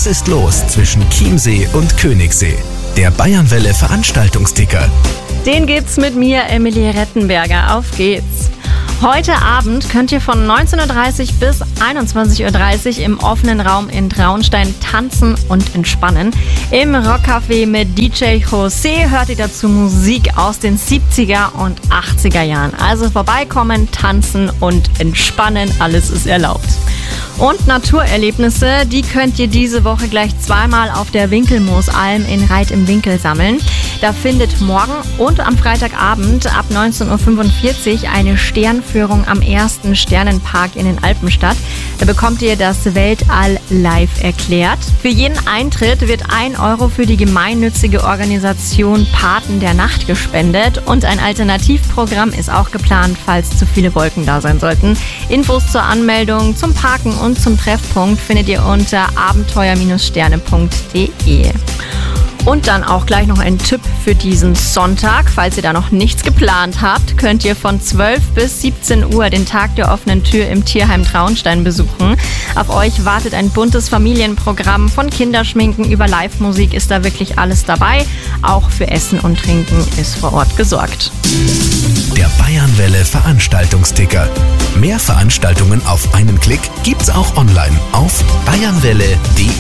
Was ist los zwischen Chiemsee und Königssee? Der Bayernwelle Veranstaltungsticker. Den gibt's mit mir, Emilie Rettenberger. Auf geht's! Heute Abend könnt ihr von 19.30 Uhr bis 21.30 Uhr im offenen Raum in Traunstein tanzen und entspannen. Im Rockcafé mit DJ José hört ihr dazu Musik aus den 70er und 80er Jahren. Also vorbeikommen, tanzen und entspannen, alles ist erlaubt. Und Naturerlebnisse, die könnt ihr diese Woche gleich zweimal auf der Winkelmoosalm in Reit im Winkel sammeln. Da findet morgen und am Freitagabend ab 19.45 Uhr eine Sternführung am ersten Sternenpark in den Alpen statt. Da bekommt ihr das Weltall live erklärt. Für jeden Eintritt wird 1 Euro für die gemeinnützige Organisation Paten der Nacht gespendet und ein Alternativprogramm ist auch geplant, falls zu viele Wolken da sein sollten. Infos zur Anmeldung, zum Parken und zum Treffpunkt findet ihr unter abenteuer-sterne.de. Und dann auch gleich noch ein Tipp für diesen Sonntag. Falls ihr da noch nichts geplant habt, könnt ihr von 12 bis 17 Uhr den Tag der offenen Tür im Tierheim Traunstein besuchen. Auf euch wartet ein buntes Familienprogramm. Von Kinderschminken über Live-Musik ist da wirklich alles dabei. Auch für Essen und Trinken ist vor Ort gesorgt. Der Bayernwelle Veranstaltungsticker. Mehr Veranstaltungen auf einen Klick gibt's auch online auf bayernwelle.de.